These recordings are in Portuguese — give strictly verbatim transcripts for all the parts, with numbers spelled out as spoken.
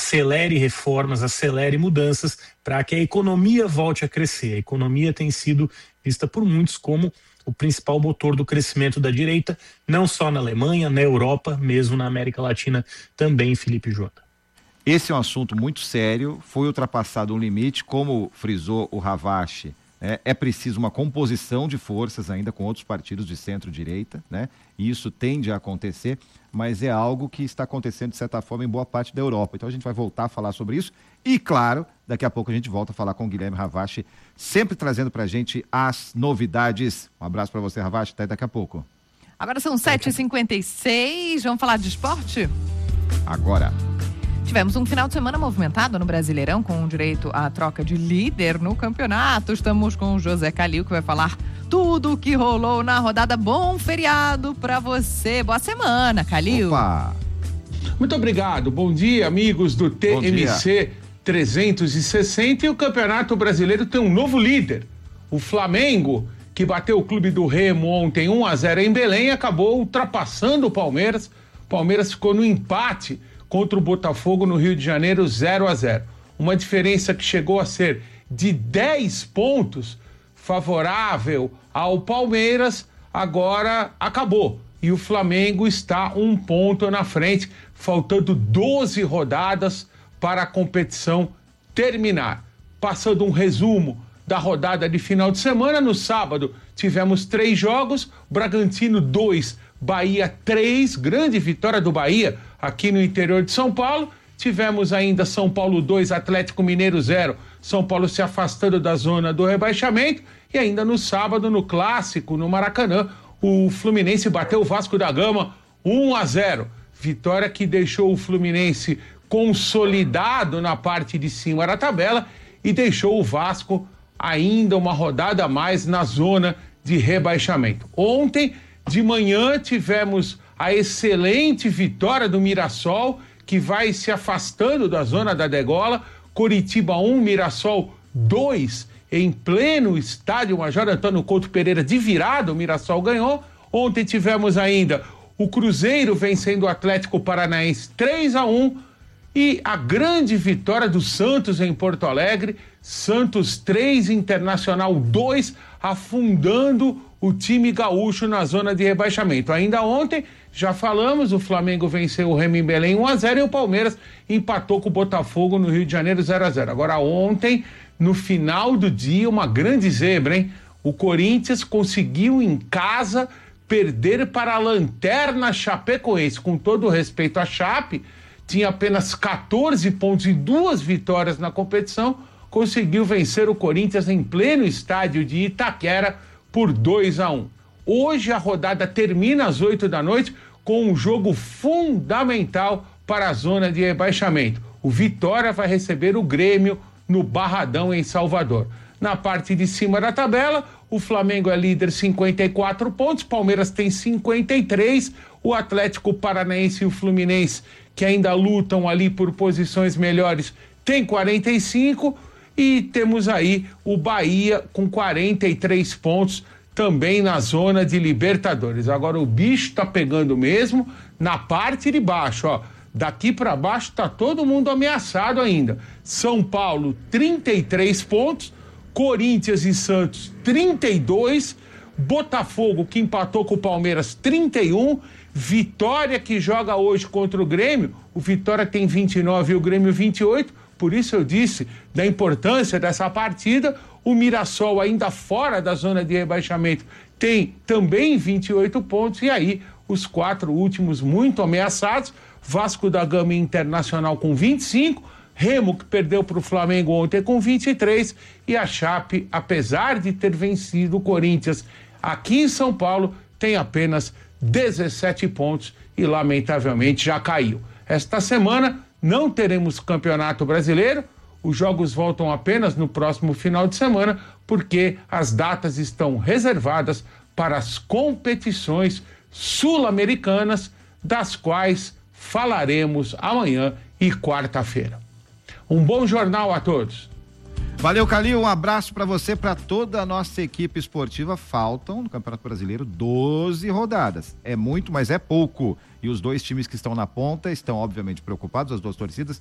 acelere reformas, acelere mudanças para que a economia volte a crescer. A economia tem sido vista por muitos como o principal motor do crescimento da direita, não só na Alemanha, na Europa, mesmo na América Latina também, Felipe Jota. Esse é um assunto muito sério, foi ultrapassado um limite, como frisou o Ravache, é, é preciso uma composição de forças ainda com outros partidos de centro-direita, né? E isso tende a acontecer, mas é algo que está acontecendo de certa forma em boa parte da Europa. Então a gente vai voltar a falar sobre isso e, claro, daqui a pouco a gente volta a falar com o Guilherme Ravache, sempre trazendo pra gente as novidades. Um abraço para você, Ravache, até daqui a pouco. Agora são sete e cinquenta e seis, vamos falar de esporte? Agora. Tivemos um final de semana movimentado no Brasileirão, com direito à troca de líder no campeonato. Estamos com o José Calil, que vai falar tudo o que rolou na rodada. Bom feriado para você. Boa semana, Calil. Opa! Muito obrigado. Bom dia, amigos do T M C trezentos e sessenta. E o Campeonato Brasileiro tem um novo líder. O Flamengo, que bateu o Clube do Remo ontem um a zero em Belém, acabou ultrapassando o Palmeiras. O Palmeiras ficou no empate contra o Botafogo no Rio de Janeiro, zero a zero. Uma diferença que chegou a ser de dez pontos favorável ao Palmeiras, agora acabou. E o Flamengo está um ponto na frente, faltando doze rodadas para a competição terminar. Passando um resumo da rodada de final de semana, no sábado tivemos três jogos, Bragantino dois, Bahia três, grande vitória do Bahia aqui no interior de São Paulo. Tivemos ainda São Paulo dois, Atlético Mineiro zero, São Paulo se afastando da zona do rebaixamento. E ainda no sábado, no Clássico, no Maracanã, o Fluminense bateu o Vasco da Gama um a zero. Vitória que deixou o Fluminense consolidado na parte de cima da tabela e deixou o Vasco ainda uma rodada a mais na zona de rebaixamento. Ontem de manhã tivemos a excelente vitória do Mirassol, que vai se afastando da zona da degola. Coritiba um, Mirassol dois, em pleno estádio Major Antônio Couto Pereira, de virada, o Mirassol ganhou. Ontem tivemos ainda o Cruzeiro vencendo o Atlético Paranaense três a um e a grande vitória do Santos em Porto Alegre, Santos três, Internacional dois, afundando o time gaúcho na zona de rebaixamento. Ainda ontem, já falamos, o Flamengo venceu o Remo em Belém um a zero e o Palmeiras empatou com o Botafogo no Rio de Janeiro zero a zero. Agora ontem, no final do dia, uma grande zebra, hein? O Corinthians conseguiu em casa perder para a lanterna Chapecoense. Com todo o respeito à Chape, tinha apenas quatorze pontos e duas vitórias na competição, conseguiu vencer o Corinthians em pleno estádio de Itaquera por dois a um. Hoje a rodada termina às oito da noite com um jogo fundamental para a zona de rebaixamento. O Vitória vai receber o Grêmio no Barradão, em Salvador. Na parte de cima da tabela, o Flamengo é líder, cinquenta e quatro pontos, Palmeiras tem cinquenta e três, o Atlético Paranaense e o Fluminense, que ainda lutam ali por posições melhores, tem quarenta e cinco, e temos aí o Bahia com quarenta e três pontos, também na zona de Libertadores. Agora o bicho tá pegando mesmo na parte de baixo, ó. Daqui para baixo tá todo mundo ameaçado ainda. São Paulo, trinta e três pontos, Corinthians e Santos, trinta e dois, Botafogo, que empatou com o Palmeiras, trinta e um, Vitória, que joga hoje contra o Grêmio, o Vitória tem vinte e nove e o Grêmio vinte e oito, por isso eu disse da importância dessa partida. O Mirassol, ainda fora da zona de rebaixamento, tem também vinte e oito pontos, e aí os quatro últimos muito ameaçados, Vasco da Gama e Internacional com vinte e cinco, Remo, que perdeu para o Flamengo ontem, com vinte e três, e a Chape, apesar de ter vencido o Corinthians aqui em São Paulo, tem apenas dezessete pontos e lamentavelmente já caiu. Esta semana não teremos Campeonato Brasileiro, os jogos voltam apenas no próximo final de semana, porque as datas estão reservadas para as competições sul-americanas, das quais falaremos amanhã e quarta-feira. Um bom jornal a todos. Valeu, Calil, um abraço para você, para toda a nossa equipe esportiva. Faltam no Campeonato Brasileiro doze rodadas. É muito, mas é pouco. E os dois times que estão na ponta estão obviamente preocupados, as duas torcidas,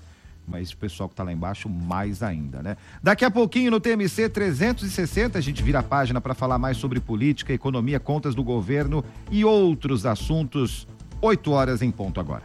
mas o pessoal que está lá embaixo mais ainda, né? Daqui a pouquinho no T M C trezentos e sessenta a gente vira a página para falar mais sobre política, economia, contas do governo e outros assuntos. oito horas em ponto agora.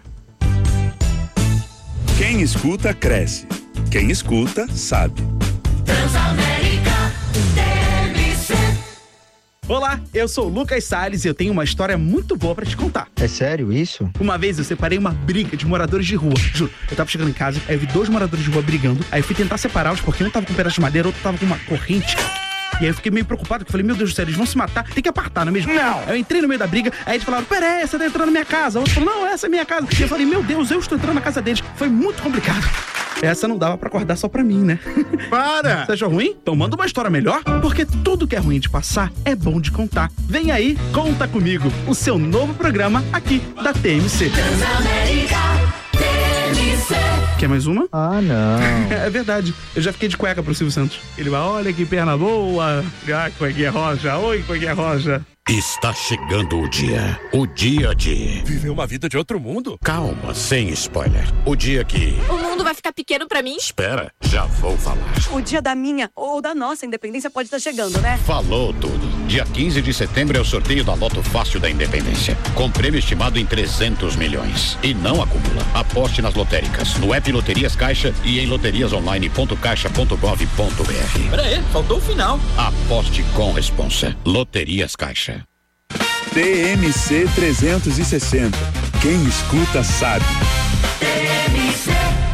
Quem escuta, cresce. Quem escuta, sabe. Transamérica T M C. Olá, eu sou o Lucas Salles e eu tenho uma história muito boa pra te contar. É sério isso? Uma vez eu separei uma briga de moradores de rua. Juro, eu tava chegando em casa, aí eu vi dois moradores de rua brigando, aí eu fui tentar separá-los porque um tava com um pedaço de madeira, outro tava com uma corrente. E aí eu fiquei meio preocupado, porque eu falei, meu Deus do céu, eles vão se matar, tem que apartar, não é mesmo? Não! Aí eu entrei no meio da briga, aí eles falaram, peraí, você tá entrando na minha casa. O outro falou, não, essa é minha casa. E eu falei, meu Deus, eu estou entrando na casa deles. Foi muito complicado. Essa não dava pra acordar só pra mim, né? Para! Você achou ruim? Então manda uma história melhor, porque tudo que é ruim de passar é bom de contar. Vem aí, Conta Comigo, o seu novo programa aqui da T M C. Transamérica T M C. Quer mais uma? Ah, não. É verdade. Eu já fiquei de cueca pro Silvio Santos. Ele vai, olha que perna boa. Ah, cuequinha roja. Oi, cuequinha roja. Está chegando o dia. O dia de... Viver uma vida de outro mundo? Calma, sem spoiler. O dia que... O mundo vai ficar pequeno pra mim? Espera, já vou falar. O dia da minha ou da nossa independência pode estar chegando, né? Falou tudo. Dia quinze de setembro é o sorteio da Loto Fácil da Independência. Com prêmio estimado em trezentos milhões. E não acumula. Aposte nas lotéricas, no app Loterias Caixa e em loterias online ponto caixa ponto gov ponto br. Pera aí, faltou o final. Aposte com responsa. Loterias Caixa. T M C trezentos e sessenta. Quem escuta, sabe. T M C.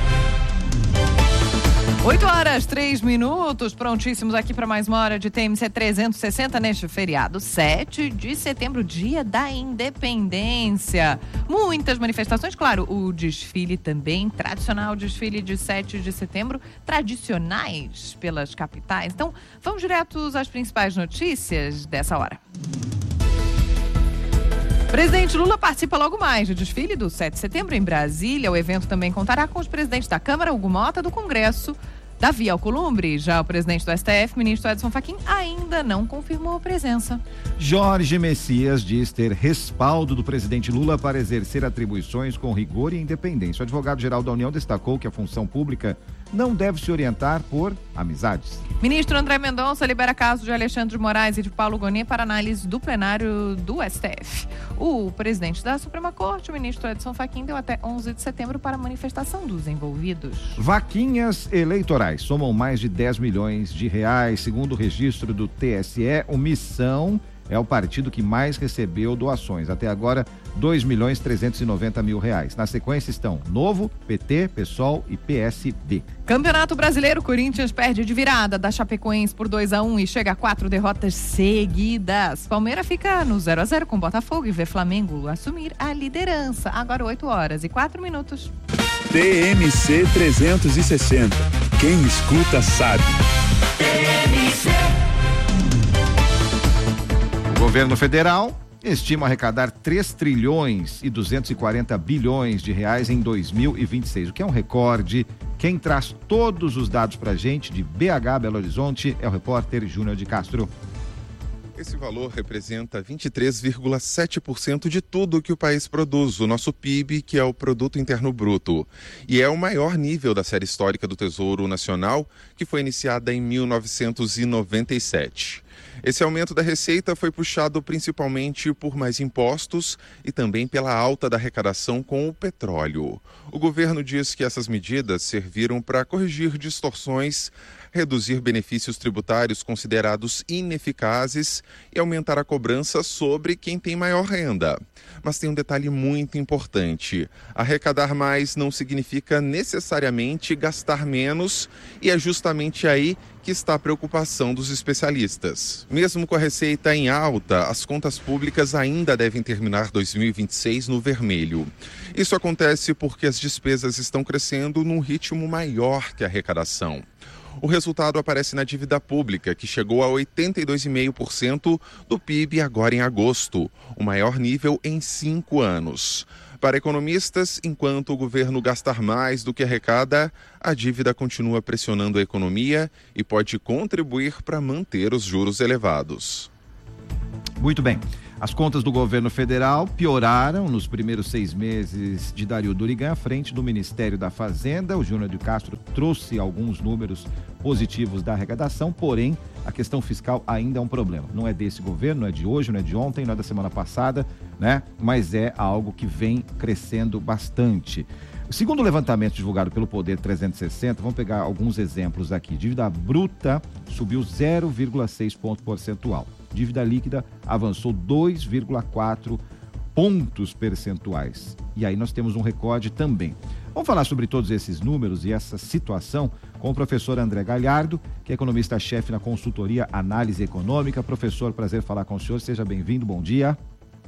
oito horas, três minutos, prontíssimos aqui para mais uma hora de T M C trezentos e sessenta neste feriado, sete de setembro, dia da independência. Muitas manifestações, claro, o desfile também, tradicional desfile de sete de setembro, tradicionais pelas capitais. Então, vamos direto às principais notícias dessa hora. Presidente Lula participa logo mais do desfile do sete de setembro em Brasília. O evento também contará com os presidentes da Câmara, Hugo Mota, do Congresso, Davi Alcolumbre. Já o presidente do S T F, ministro Edson Fachin, ainda não confirmou a presença. Jorge Messias diz ter respaldo do presidente Lula para exercer atribuições com rigor e independência. O advogado-geral da União destacou que a função pública não deve se orientar por amizades. Ministro André Mendonça libera casos de Alexandre de Moraes e de Paulo Gonet para análise do plenário do S T F. O presidente da Suprema Corte, o ministro Edson Fachin, deu até onze de setembro para a manifestação dos envolvidos. Vaquinhas eleitorais somam mais de dez milhões de reais. Segundo o registro do T S E, o Missão é o partido que mais recebeu doações. Até agora, dois milhões trezentos e noventa mil reais. Na sequência estão Novo, P T, PSOL e P S B. Campeonato Brasileiro, Corinthians perde de virada da Chapecoense por dois a um e chega a quatro derrotas seguidas. Palmeiras fica no zero a zero com Botafogo e vê Flamengo assumir a liderança. Agora oito horas e quatro minutos. T M C trezentos e sessenta. Quem escuta, sabe. T M C. O governo federal estima arrecadar três trilhões e duzentos e quarenta bilhões de reais em dois mil e vinte e seis, o que é um recorde. Quem traz todos os dados pra gente de B H, Belo Horizonte, é o repórter Júnior de Castro. Esse valor representa vinte e três vírgula sete por cento de tudo que o país produz, o nosso P I B, que é o Produto Interno Bruto. E é o maior nível da série histórica do Tesouro Nacional, que foi iniciada em mil novecentos e noventa e sete. Esse aumento da receita foi puxado principalmente por mais impostos e também pela alta da arrecadação com o petróleo. O governo diz que essas medidas serviram para corrigir distorções, reduzir benefícios tributários considerados ineficazes e aumentar a cobrança sobre quem tem maior renda. Mas tem um detalhe muito importante: arrecadar mais não significa necessariamente gastar menos, e é justamente aí que está a preocupação dos especialistas. Mesmo com a receita em alta, as contas públicas ainda devem terminar dois mil e vinte e seis no vermelho. Isso acontece porque as despesas estão crescendo num ritmo maior que a arrecadação. O resultado aparece na dívida pública, que chegou a oitenta e dois vírgula cinco por cento do P I B agora em agosto, o maior nível em cinco anos. Para economistas, enquanto o governo gastar mais do que arrecada, a dívida continua pressionando a economia e pode contribuir para manter os juros elevados. Muito bem. As contas do governo federal pioraram nos primeiros seis meses de Dario Durigan à frente do Ministério da Fazenda. O Júnior de Castro trouxe alguns números positivos da arrecadação, porém a questão fiscal ainda é um problema. Não é desse governo, não é de hoje, não é de ontem, não é da semana passada, né? Mas é algo que vem crescendo bastante. Segundo o levantamento divulgado pelo Poder trezentos e sessenta, vamos pegar alguns exemplos aqui. Dívida bruta subiu zero vírgula seis ponto percentual. Dívida líquida avançou dois vírgula quatro pontos percentuais. E aí nós temos um recorde também. Vamos falar sobre todos esses números e essa situação com o professor André Galhardo, que é economista-chefe na consultoria Análise Econômica. Professor, prazer falar com o senhor. Seja bem-vindo, bom dia.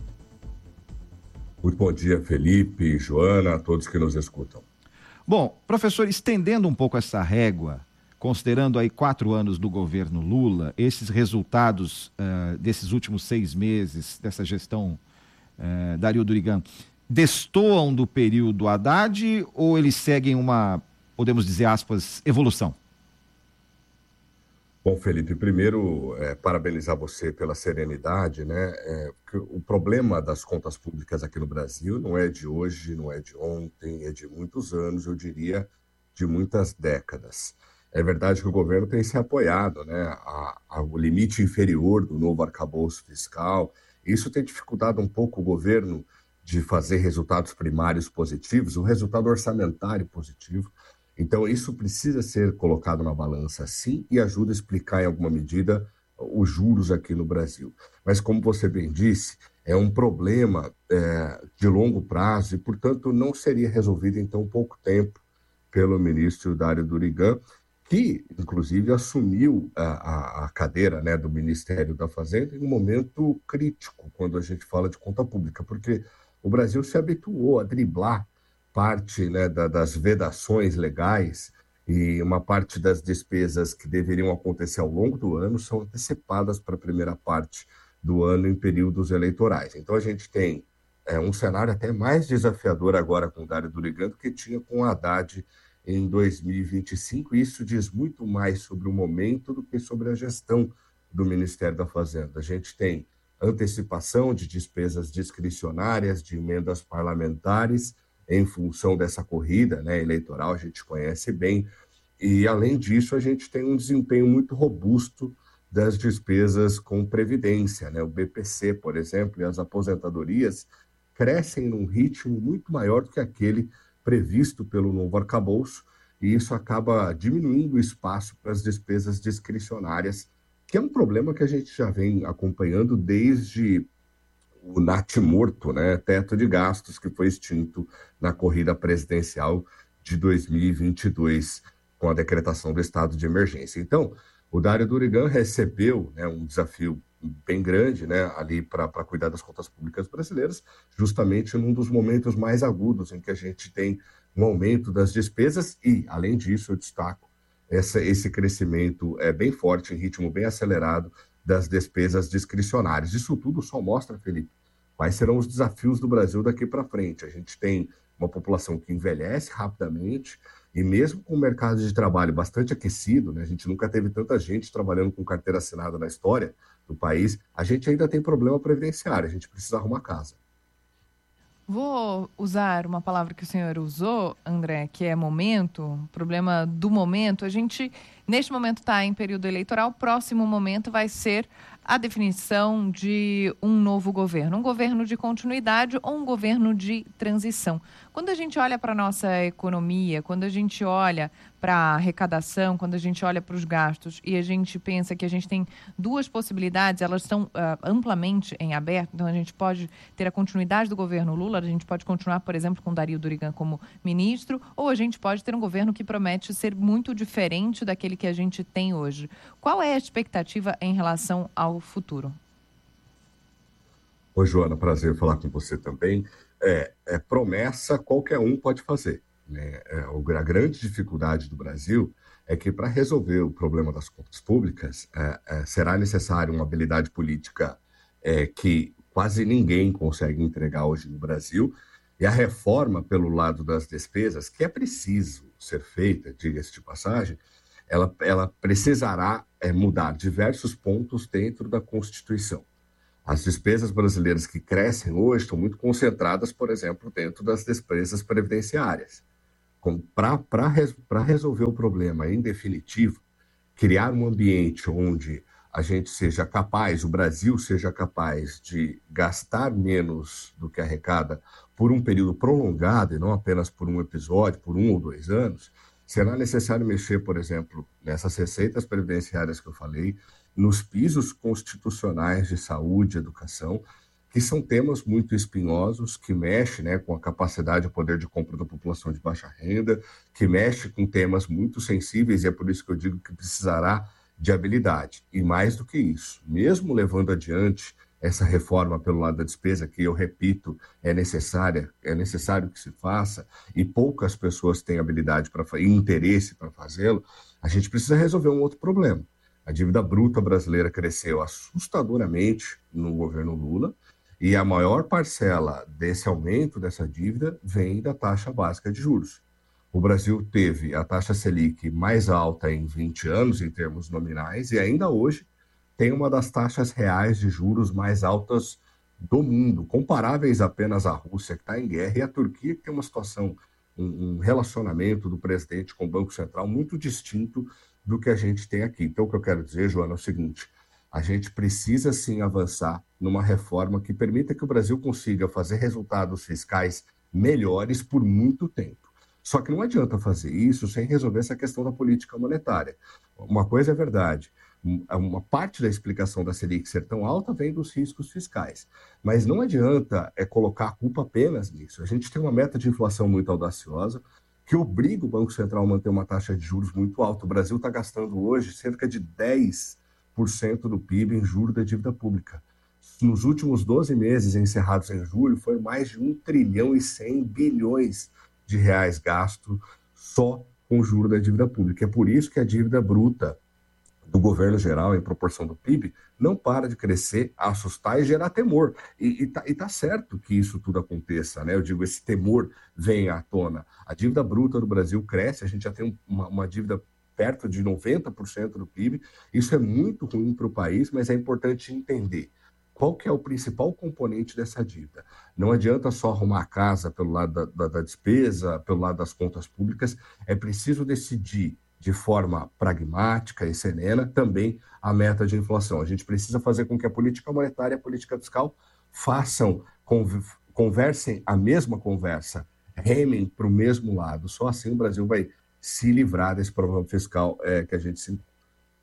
Muito bom dia, Felipe, Joana, a todos que nos escutam. Bom, professor, estendendo um pouco essa régua, considerando aí quatro anos do governo Lula, esses resultados uh, desses últimos seis meses, dessa gestão uh, Dario Durigan, destoam do período Haddad ou eles seguem uma, podemos dizer, aspas, evolução? Bom, Felipe, primeiro, é, parabenizar você pela serenidade, né? É, o problema das contas públicas aqui no Brasil não é de hoje, não é de ontem, é de muitos anos, eu diria, de muitas décadas. É verdade que o governo tem se apoiado, né, ao limite inferior do novo arcabouço fiscal. Isso tem dificultado um pouco o governo de fazer resultados primários positivos, um resultado orçamentário positivo. Então, isso precisa ser colocado na balança, sim, e ajuda a explicar, em alguma medida, os juros aqui no Brasil. Mas, como você bem disse, é um problema é, de longo prazo e, portanto, não seria resolvido em tão pouco tempo pelo ministro Dario Durigan, que, inclusive, assumiu a, a, a cadeira, né, do Ministério da Fazenda em um momento crítico, quando a gente fala de conta pública, porque o Brasil se habituou a driblar parte, né, da, das vedações legais e uma parte das despesas que deveriam acontecer ao longo do ano são antecipadas para a primeira parte do ano em períodos eleitorais. Então a gente tem é, um cenário até mais desafiador agora com o Dario Durigan do que tinha com o Haddad em dois mil e vinte e cinco, e isso diz muito mais sobre o momento do que sobre a gestão do Ministério da Fazenda. A gente tem antecipação de despesas discricionárias, de emendas parlamentares, em função dessa corrida, né, eleitoral, a gente conhece bem, e além disso a gente tem um desempenho muito robusto das despesas com previdência, né? O B P C, por exemplo, e as aposentadorias crescem num ritmo muito maior do que aquele previsto pelo novo arcabouço, e isso acaba diminuindo o espaço para as despesas discricionárias, que é um problema que a gente já vem acompanhando desde o natimorto, né, teto de gastos, que foi extinto na corrida presidencial de dois mil e vinte e dois, com a decretação do estado de emergência. Então, o Dario Durigan recebeu, né, um desafio bem grande, né, ali para cuidar das contas públicas brasileiras, justamente num dos momentos mais agudos em que a gente tem um aumento das despesas e, além disso, eu destaco essa, esse crescimento é bem forte, em ritmo bem acelerado, das despesas discricionárias. Isso tudo só mostra, Felipe, quais serão os desafios do Brasil daqui para frente. A gente tem uma população que envelhece rapidamente e mesmo com o mercado de trabalho bastante aquecido, né, a gente nunca teve tanta gente trabalhando com carteira assinada na história do país, a gente ainda tem problema previdenciário, a gente precisa arrumar casa. Vou usar uma palavra que o senhor usou, André, que é momento, problema do momento. A gente, neste momento, está em período eleitoral, próximo momento vai ser a definição de um novo governo, um governo de continuidade ou um governo de transição. Quando a gente olha para a nossa economia, quando a gente olha para a arrecadação, quando a gente olha para os gastos e a gente pensa que a gente tem duas possibilidades, elas estão uh, amplamente em aberto, então a gente pode ter a continuidade do governo Lula, a gente pode continuar, por exemplo, com Dario Durigan como ministro, ou a gente pode ter um governo que promete ser muito diferente daquele que a gente tem hoje. Qual é a expectativa em relação ao futuro? Oi, Joana, prazer falar com você também. É, é promessa qualquer um pode fazer, né? É, a grande dificuldade do Brasil é que para resolver o problema das contas públicas é, é, será necessário uma habilidade política é, que quase ninguém consegue entregar hoje no Brasil, e a reforma pelo lado das despesas, que é preciso ser feita, diga-se de passagem, ela, ela precisará é, mudar diversos pontos dentro da Constituição. As despesas brasileiras que crescem hoje estão muito concentradas, por exemplo, dentro das despesas previdenciárias. Para resolver o problema em definitivo, criar um ambiente onde a gente seja capaz, o Brasil seja capaz de gastar menos do que arrecada por um período prolongado e não apenas por um episódio, por um ou dois anos, será necessário mexer, por exemplo, nessas receitas previdenciárias que eu falei, nos pisos constitucionais de saúde e educação, que são temas muito espinhosos, que mexem, né, com a capacidade e poder de compra da população de baixa renda, que mexe com temas muito sensíveis, e é por isso que eu digo que precisará de habilidade. E mais do que isso, mesmo levando adiante essa reforma pelo lado da despesa, que eu repito, é necessária, é necessário que se faça, e poucas pessoas têm habilidade para e interesse para fazê-lo, a gente precisa resolver um outro problema. A dívida bruta brasileira cresceu assustadoramente no governo Lula, e a maior parcela desse aumento dessa dívida vem da taxa básica de juros. O Brasil teve a taxa Selic mais alta em vinte anos, em termos nominais, e ainda hoje tem uma das taxas reais de juros mais altas do mundo, comparáveis apenas à Rússia, que está em guerra, e à Turquia, que tem uma situação, um, um relacionamento do presidente com o Banco Central muito distinto do que a gente tem aqui. Então, o que eu quero dizer, Joana, é o seguinte: a gente precisa sim avançar numa reforma que permita que o Brasil consiga fazer resultados fiscais melhores por muito tempo. Só que não adianta fazer isso sem resolver essa questão da política monetária. Uma coisa é verdade, uma parte da explicação da Selic ser tão alta vem dos riscos fiscais, mas não adianta é colocar a culpa apenas nisso. A gente tem uma meta de inflação muito audaciosa, que obriga o Banco Central a manter uma taxa de juros muito alta. O Brasil está gastando hoje cerca de dez por cento do P I B em juros da dívida pública. Nos últimos doze meses, encerrados em julho, foi mais de um trilhão e cem bilhões de reais gasto só com o juro da dívida pública. É por isso que a dívida bruta do governo geral, em proporção do P I B, não para de crescer, assustar e gerar temor. E, e, tá, e tá certo que isso tudo aconteça, né? Eu digo, esse temor vem à tona. A dívida bruta do Brasil cresce, a gente já tem uma, uma dívida perto de noventa por cento do P I B. Isso é muito ruim para o país, mas é importante entender qual que é o principal componente dessa dívida. Não adianta só arrumar a casa pelo lado da, da, da despesa, pelo lado das contas públicas, é preciso decidir de forma pragmática e serena também a meta de inflação. A gente precisa fazer com que a política monetária e a política fiscal façam, conversem a mesma conversa, remem para o mesmo lado. Só assim o Brasil vai se livrar desse problema fiscal é, que a gente se encontra.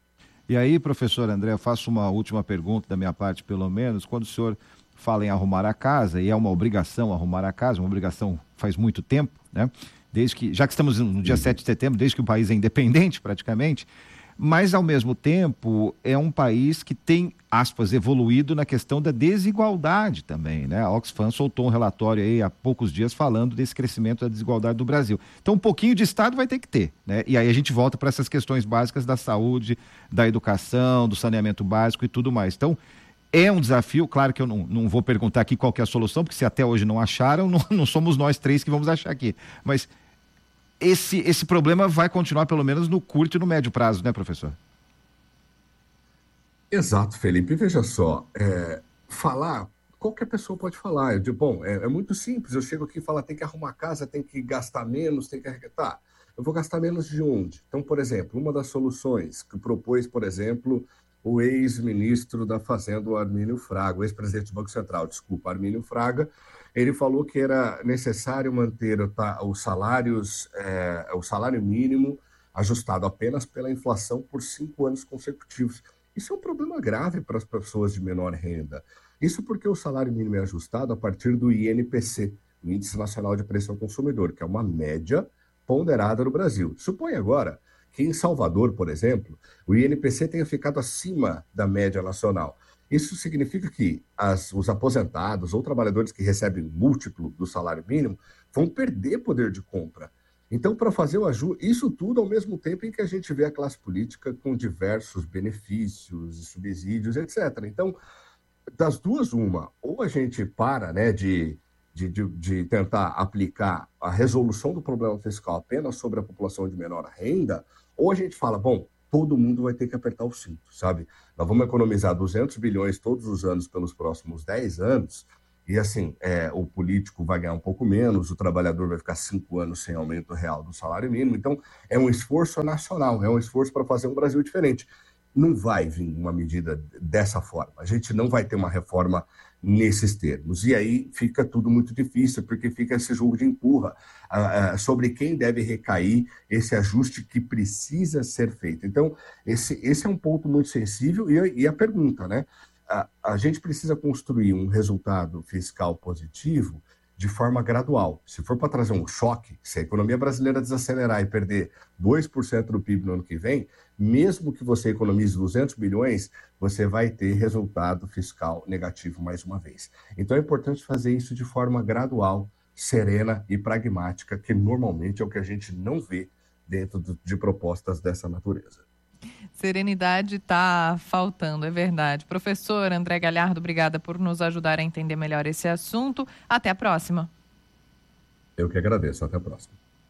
E aí, professor André, eu faço uma última pergunta da minha parte, pelo menos. Quando o senhor fala em arrumar a casa, e é uma obrigação arrumar a casa, uma obrigação faz muito tempo, né? Desde que, já que estamos no dia sete de setembro, desde que o país é independente, praticamente, mas, ao mesmo tempo, é um país que tem, aspas, evoluído na questão da desigualdade também, né? A Oxfam soltou um relatório aí há poucos dias falando desse crescimento da desigualdade do Brasil. Então, um pouquinho de Estado vai ter que ter, né? E aí a gente volta para essas questões básicas da saúde, da educação, do saneamento básico e tudo mais. Então, é um desafio, claro que eu não, não vou perguntar aqui qual que é a solução, porque se até hoje não acharam, não, não somos nós três que vamos achar aqui. Mas esse, esse problema vai continuar pelo menos no curto e no médio prazo, né, professor? Exato, Felipe. Veja só, é, falar, qualquer pessoa pode falar. Eu digo, bom, é, é muito simples, eu chego aqui e falo, tem que arrumar casa, tem que gastar menos, tem que arrecadar. Eu vou gastar menos de onde? Então, por exemplo, uma das soluções que propôs, por exemplo, o ex-ministro da Fazenda, o Armínio Fraga, o ex-presidente do Banco Central, desculpa, Armínio Fraga, ele falou que era necessário manter os salários, é, o salário mínimo ajustado apenas pela inflação por cinco anos consecutivos. Isso é um problema grave para as pessoas de menor renda. Isso porque o salário mínimo é ajustado a partir do I N P C, o Índice Nacional de Preço ao Consumidor, que é uma média ponderada no Brasil. Suponha agora que em Salvador, por exemplo, o I N P C tenha ficado acima da média nacional. Isso significa que as, os aposentados ou trabalhadores que recebem múltiplo do salário mínimo vão perder poder de compra. Então, para fazer o ajuste, isso tudo ao mesmo tempo em que a gente vê a classe política com diversos benefícios, subsídios, etcétera. Então, das duas, uma, ou a gente para, né, de, de, de, de tentar aplicar a resolução do problema fiscal apenas sobre a população de menor renda, ou a gente fala, bom, todo mundo vai ter que apertar o cinto, sabe? Nós vamos economizar duzentos bilhões todos os anos pelos próximos dez anos, e assim, é, o político vai ganhar um pouco menos, o trabalhador vai ficar cinco anos sem aumento real do salário mínimo. Então, é um esforço nacional, é um esforço para fazer um Brasil diferente. Não vai vir uma medida dessa forma. A gente não vai ter uma reforma nesses termos. E aí fica tudo muito difícil, porque fica esse jogo de empurra uh, uh, sobre quem deve recair esse ajuste que precisa ser feito. Então, esse, esse é um ponto muito sensível. E, e a pergunta, né? A, a gente precisa construir um resultado fiscal positivo de forma gradual. Se for para trazer um choque, se a economia brasileira desacelerar e perder dois por cento do P I B no ano que vem, mesmo que você economize duzentos bilhões, você vai ter resultado fiscal negativo mais uma vez. Então é importante fazer isso de forma gradual, serena e pragmática, que normalmente é o que a gente não vê dentro de propostas dessa natureza. Serenidade está faltando, é verdade. Professor André Galhardo, obrigada por nos ajudar a entender melhor esse assunto. Até a próxima. Eu que agradeço. Até a próxima.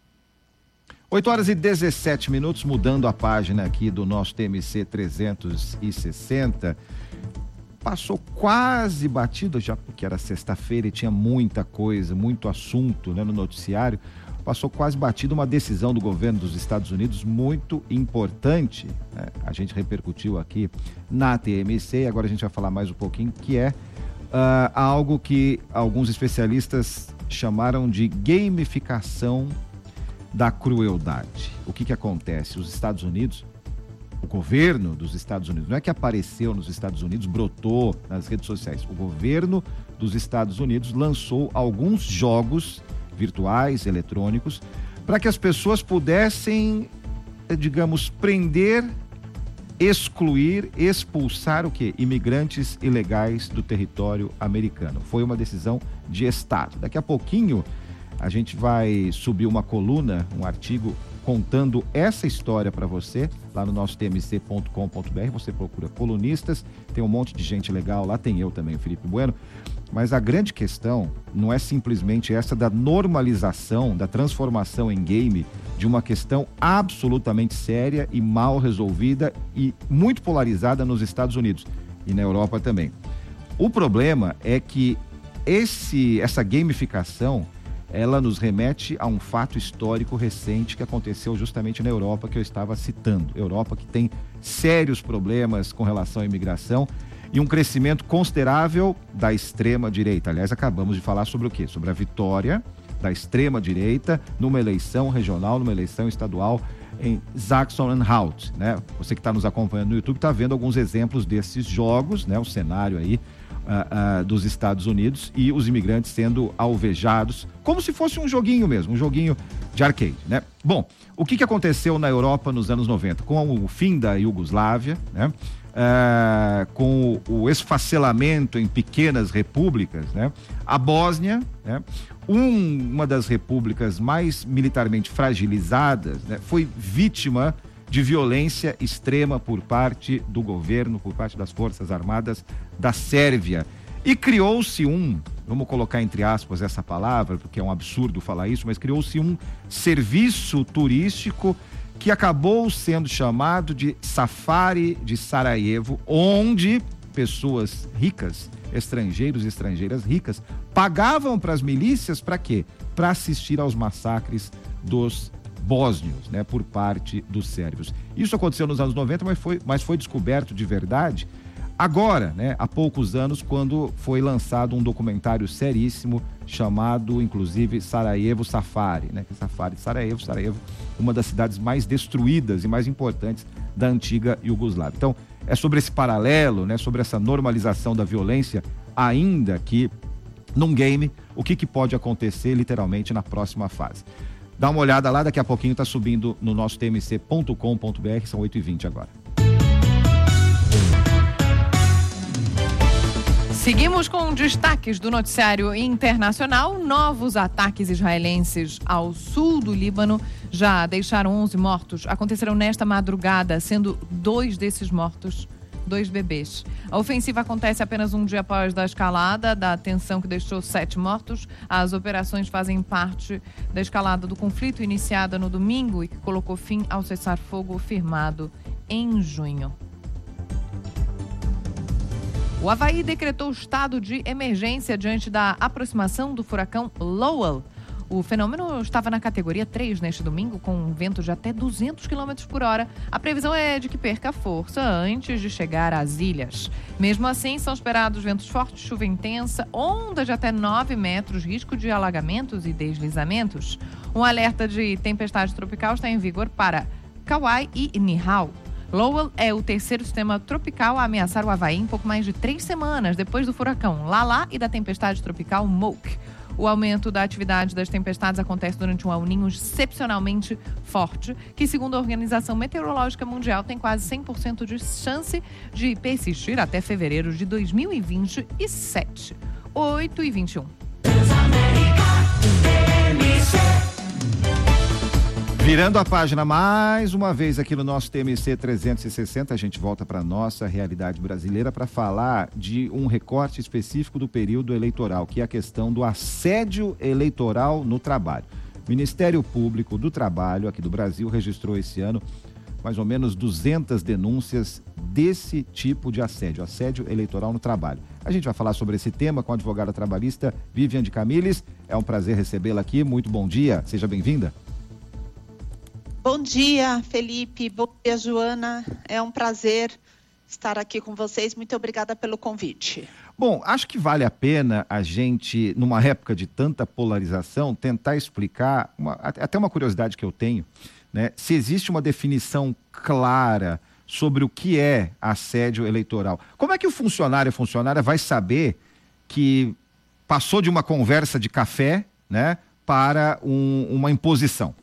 oito horas e dezessete minutos, mudando a página aqui do nosso T M C trezentos e sessenta. Passou quase batido, já porque era sexta-feira e tinha muita coisa, muito assunto, né, no noticiário. Passou quase batido uma decisão do governo dos Estados Unidos muito importante, né? A gente repercutiu aqui na T M C e agora a gente vai falar mais um pouquinho, que é uh, algo que alguns especialistas chamaram de gamificação da crueldade. O que que acontece? Os Estados Unidos, o governo dos Estados Unidos, não é que apareceu nos Estados Unidos, brotou nas redes sociais, o governo dos Estados Unidos lançou alguns jogos virtuais, eletrônicos, para que as pessoas pudessem, digamos, prender, excluir, expulsar o quê? Imigrantes ilegais do território americano. Foi uma decisão de Estado. Daqui a pouquinho a gente vai subir uma coluna, um artigo contando essa história para você, lá no nosso T M C ponto com ponto b r. Você procura colunistas, tem um monte de gente legal lá, tem eu também, o Felipe Bueno. Mas a grande questão não é simplesmente essa da normalização, da transformação em game de uma questão absolutamente séria e mal resolvida e muito polarizada nos Estados Unidos e na Europa também. O problema é que esse, essa gamificação, ela nos remete a um fato histórico recente que aconteceu justamente na Europa, que eu estava citando. Europa que tem sérios problemas com relação à imigração e um crescimento considerável da extrema-direita. Aliás, acabamos de falar sobre o quê? Sobre a vitória da extrema-direita numa eleição regional, numa eleição estadual em Sachsen-Anhalt, né? Você que está nos acompanhando no YouTube está vendo alguns exemplos desses jogos, né? O cenário aí uh, uh, dos Estados Unidos e os imigrantes sendo alvejados, como se fosse um joguinho mesmo, um joguinho de arcade, né? Bom, o que, que aconteceu na Europa nos anos noventa? Com o fim da Iugoslávia, né? Uh, com o esfacelamento em pequenas repúblicas, né? A Bósnia, né? Um, uma das repúblicas mais militarmente fragilizadas, né? Foi vítima de violência extrema por parte do governo, por parte das Forças Armadas da Sérvia. E criou-se um, vamos colocar entre aspas essa palavra, porque é um absurdo falar isso, mas criou-se um serviço turístico que acabou sendo chamado de Safari de Sarajevo, onde pessoas ricas, estrangeiros e estrangeiras ricas, pagavam para as milícias para quê? Para assistir aos massacres dos bósnios, né, por parte dos sérvios. Isso aconteceu nos anos noventa, mas foi, mas foi descoberto de verdade agora, né, há poucos anos, quando foi lançado um documentário seríssimo chamado, inclusive, Sarajevo Safari, né, Safari de Sarajevo, Sarajevo, uma das cidades mais destruídas e mais importantes da antiga Iugoslávia. Então, é sobre esse paralelo, né, sobre essa normalização da violência, ainda que num game, o que, que pode acontecer literalmente na próxima fase. Dá uma olhada lá, daqui a pouquinho está subindo no nosso T M C ponto com ponto b r, são oito e vinte agora. Seguimos com destaques do noticiário internacional. Novos ataques israelenses ao sul do Líbano já deixaram onze mortos. Aconteceram nesta madrugada, sendo dois desses mortos dois bebês. A ofensiva acontece apenas um dia após da escalada da tensão que deixou sete mortos. As operações fazem parte da escalada do conflito iniciada no domingo e que colocou fim ao cessar-fogo firmado em junho. O Havaí decretou estado de emergência diante da aproximação do furacão Lowell. O fenômeno estava na categoria três neste domingo, com um vento de até duzentos quilômetros por hora. A previsão é de que perca força antes de chegar às ilhas. Mesmo assim, são esperados ventos fortes, chuva intensa, ondas de até nove metros, risco de alagamentos e deslizamentos. Um alerta de tempestade tropical está em vigor para Kauai e Niihau. Lowell é o terceiro sistema tropical a ameaçar o Havaí em pouco mais de três semanas, depois do furacão Lala e da tempestade tropical Moke. O aumento da atividade das tempestades acontece durante um El Niño excepcionalmente forte, que, segundo a Organização Meteorológica Mundial, tem quase cem por cento de chance de persistir até fevereiro de dois mil e vinte e sete. oito e vinte e um. Virando a página mais uma vez aqui no nosso T M C trezentos e sessenta, a gente volta para a nossa realidade brasileira para falar de um recorte específico do período eleitoral, que é a questão do assédio eleitoral no trabalho. O Ministério Público do Trabalho aqui do Brasil registrou esse ano mais ou menos duzentas denúncias desse tipo de assédio, assédio eleitoral no trabalho. A gente vai falar sobre esse tema com a advogada trabalhista Vivian de Camilles. É um prazer recebê-la aqui. Muito bom dia, seja bem-vinda. Bom dia, Felipe. Bom dia, Joana. É um prazer estar aqui com vocês. Muito obrigada pelo convite. Bom, acho que vale a pena a gente, numa época de tanta polarização, tentar explicar, uma, até uma curiosidade que eu tenho, né? Se existe uma definição clara sobre o que é assédio eleitoral. Como é que o funcionário, a funcionária vai saber que passou de uma conversa de café, né, para um, uma imposição?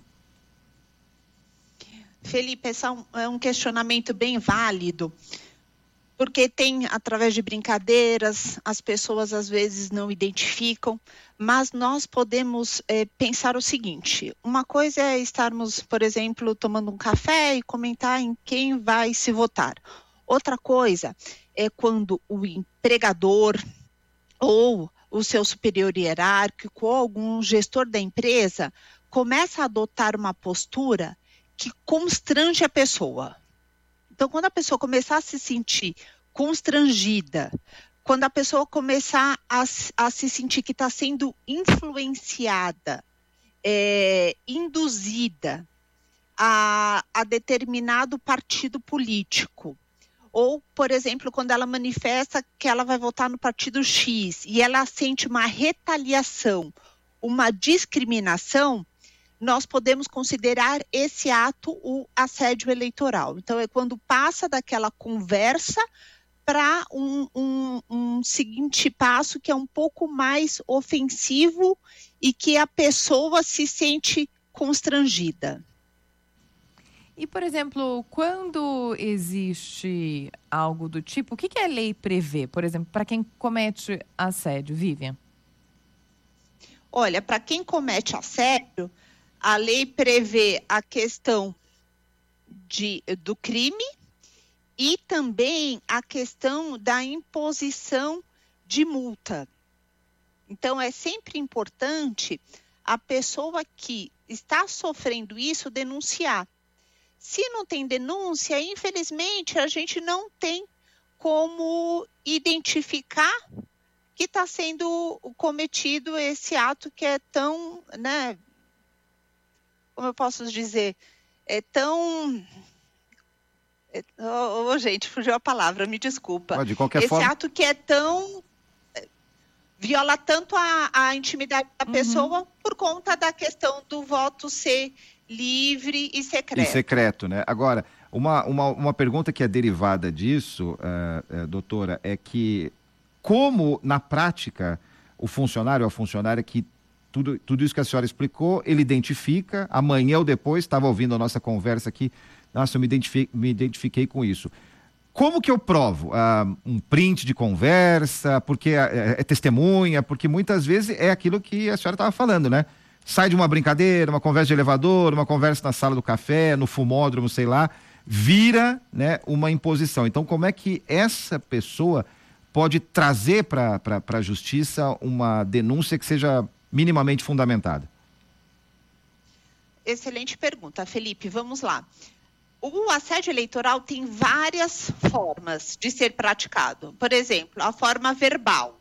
Felipe, esse é um questionamento bem válido, porque tem, através de brincadeiras, as pessoas às vezes não identificam, mas nós podemos é, pensar o seguinte: uma coisa é estarmos, por exemplo, tomando um café e comentar em quem vai se votar. Outra coisa é quando o empregador ou o seu superior hierárquico ou algum gestor da empresa começa a adotar uma postura que constrange a pessoa. Então, quando a pessoa começar a se sentir constrangida, quando a pessoa começar a, a se sentir que está sendo influenciada, é, induzida a, a determinado partido político, ou, por exemplo, quando ela manifesta que ela vai votar no partido X e ela sente uma retaliação, uma discriminação, nós podemos considerar esse ato o assédio eleitoral. Então, é quando passa daquela conversa para um, um, um seguinte passo que é um pouco mais ofensivo e que a pessoa se sente constrangida. E, por exemplo, quando existe algo do tipo, o que, que a lei prevê, por exemplo, para quem comete assédio, Vivian? Olha, para quem comete assédio, a lei prevê a questão de, do crime e também a questão da imposição de multa. Então, é sempre importante a pessoa que está sofrendo isso denunciar. Se não tem denúncia, infelizmente, a gente não tem como identificar que está sendo cometido esse ato que é tão, né, como eu posso dizer, é tão... É... Oh, oh, gente, fugiu a palavra, me desculpa. Mas de qualquer Esse forma... ato que é tão... viola tanto a, a intimidade da Uhum. pessoa por conta da questão do voto ser livre e secreto. E secreto, né? Agora, uma, uma, uma pergunta que é derivada disso, uh, uh, doutora, é que como, na prática, o funcionário ou a funcionária que Tudo, tudo isso que a senhora explicou, ele identifica, amanhã ou depois, estava ouvindo a nossa conversa aqui, nossa, eu me identifiquei, me identifiquei com isso. Como que eu provo? Ah, um print de conversa, porque é, é testemunha, porque muitas vezes é aquilo que a senhora estava falando, né? Sai de uma brincadeira, uma conversa de elevador, uma conversa na sala do café, no fumódromo, sei lá, vira, né, uma imposição. Então, como é que essa pessoa pode trazer para a justiça uma denúncia que seja minimamente fundamentada? Excelente pergunta, Felipe. Vamos lá. O assédio eleitoral tem várias formas de ser praticado. Por exemplo, a forma verbal,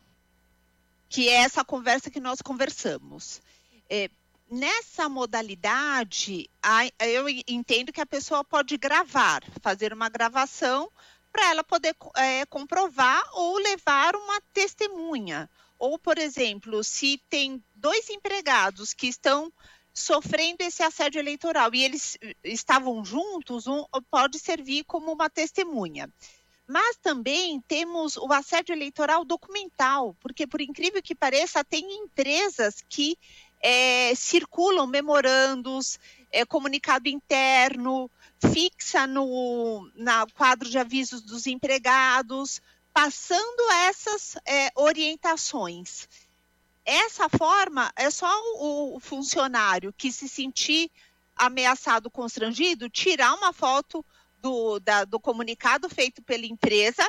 que é essa conversa que nós conversamos. É, nessa modalidade, eu entendo que a pessoa pode gravar, fazer uma gravação para ela poder é, comprovar ou levar uma testemunha. Ou, por exemplo, se tem dois empregados que estão sofrendo esse assédio eleitoral e eles estavam juntos, um pode servir como uma testemunha. Mas também temos o assédio eleitoral documental, porque, por incrível que pareça, tem empresas que é, circulam memorandos, é, comunicado interno, fixa no na quadro de avisos dos empregados, passando essas é, orientações. Essa forma é só o, o funcionário que se sentir ameaçado, constrangido, tirar uma foto do, da, do comunicado feito pela empresa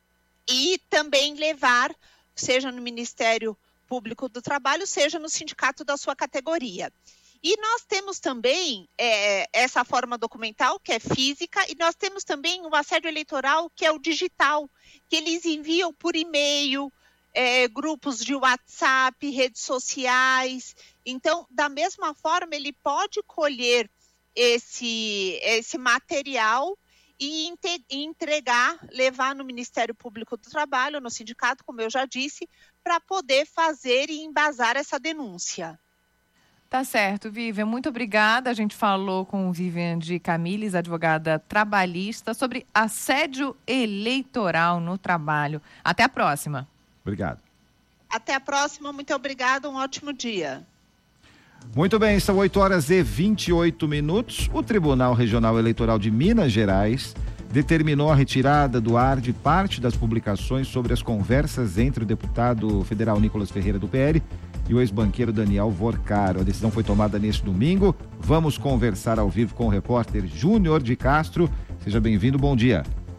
e também levar, seja no Ministério Público do Trabalho, seja no sindicato da sua categoria. E nós temos também é, essa forma documental, que é física, e nós temos também o assédio eleitoral, que é o digital, que eles enviam por e-mail, É, grupos de WhatsApp, redes sociais. Então, da mesma forma, ele pode colher esse, esse material e entregar, levar no Ministério Público do Trabalho, no sindicato, como eu já disse, para poder fazer e embasar essa denúncia. Tá certo, Vivian. Muito obrigada. A gente falou com Vivian de Camilles, advogada trabalhista, sobre assédio eleitoral no trabalho. Até a próxima. Obrigado. Até a próxima, muito obrigada, um ótimo dia. Muito bem, são oito horas e vinte e oito minutos. O Tribunal Regional Eleitoral de Minas Gerais determinou a retirada do ar de parte das publicações sobre as conversas entre o deputado federal Nicolas Ferreira do P L e o ex-banqueiro Daniel Vorcaro. A decisão foi tomada neste domingo. Vamos conversar ao vivo com o repórter Júnior de Castro. Seja bem-vindo, bom dia.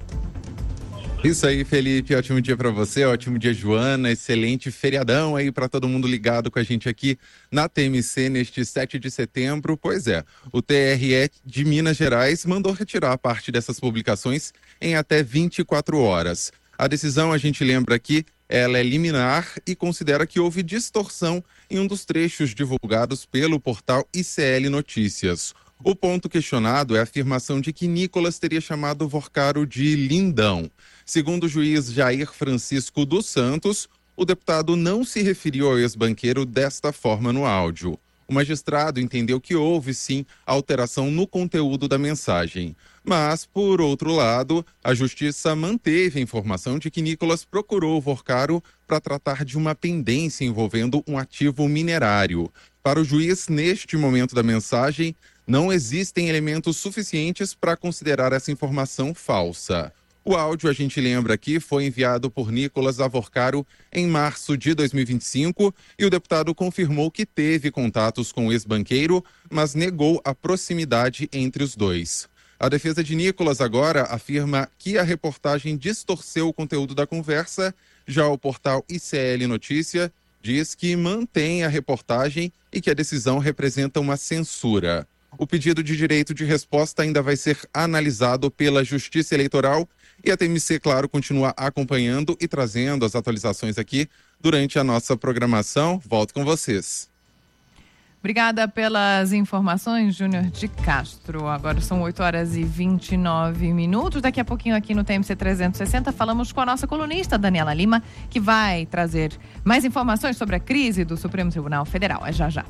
Isso aí, Felipe, ótimo dia para você, ótimo dia, Joana, excelente feriadão aí para todo mundo ligado com a gente aqui na T M C neste sete de setembro. Pois é, o T R E de Minas Gerais mandou retirar parte dessas publicações em até vinte e quatro horas. A decisão, a gente lembra aqui, ela é liminar e considera que houve distorção em um dos trechos divulgados pelo portal I C L Notícias. O ponto questionado é a afirmação de que Nicolas teria chamado Vorcaro de lindão. Segundo o juiz Jair Francisco dos Santos, o deputado não se referiu ao ex-banqueiro desta forma no áudio. O magistrado entendeu que houve, sim, alteração no conteúdo da mensagem. Mas, por outro lado, a justiça manteve a informação de que Nicolas procurou o Vorcaro para tratar de uma pendência envolvendo um ativo minerário. Para o juiz, neste momento da mensagem, não existem elementos suficientes para considerar essa informação falsa. O áudio, a gente lembra aqui, foi enviado por Nicolas a Vorcaro em março de dois mil e vinte e cinco e o deputado confirmou que teve contatos com o ex-banqueiro, mas negou a proximidade entre os dois. A defesa de Nicolas agora afirma que a reportagem distorceu o conteúdo da conversa. Já o portal I C L Notícia diz que mantém a reportagem e que a decisão representa uma censura. O pedido de direito de resposta ainda vai ser analisado pela Justiça Eleitoral e a T M C, claro, continua acompanhando e trazendo as atualizações aqui durante a nossa programação. Volto com vocês. Obrigada pelas informações, Júnior de Castro. Agora são oito horas e vinte e nove minutos. Daqui a pouquinho aqui no T M C trezentos e sessenta falamos com a nossa colunista, Daniela Lima, que vai trazer mais informações sobre a crise do Supremo Tribunal Federal. É já já.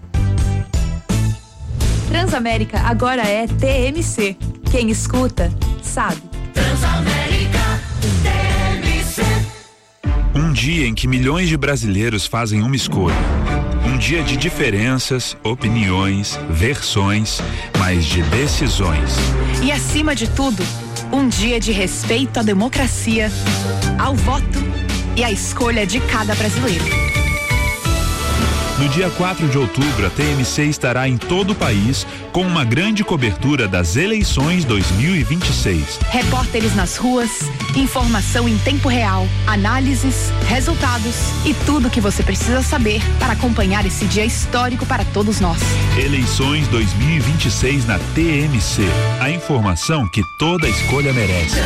Transamérica agora é T M C. Quem escuta, sabe. Transamérica T M C. Um dia em que milhões de brasileiros fazem uma escolha. Um dia de diferenças, opiniões, versões, mas de decisões. E acima de tudo, um dia de respeito à democracia, ao voto e à escolha de cada brasileiro. No dia quatro de outubro, a T M C estará em todo o país com uma grande cobertura das eleições dois mil e vinte e seis. Repórteres nas ruas, informação em tempo real, análises, resultados e tudo o que você precisa saber para acompanhar esse dia histórico para todos nós. Eleições dois mil e vinte e seis na T M C. A informação que toda escolha merece.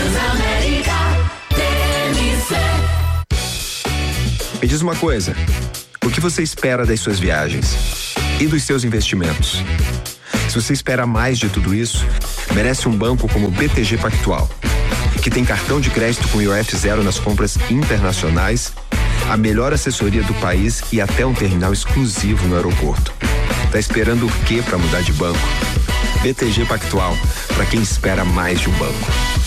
Me diz uma coisa, o que você espera das suas viagens e dos seus investimentos? Se você espera mais de tudo isso, merece um banco como o B T G Pactual, que tem cartão de crédito com I O F zero nas compras internacionais, a melhor assessoria do país e até um terminal exclusivo no aeroporto. Tá esperando o quê para mudar de banco? B T G Pactual, para quem espera mais de um banco.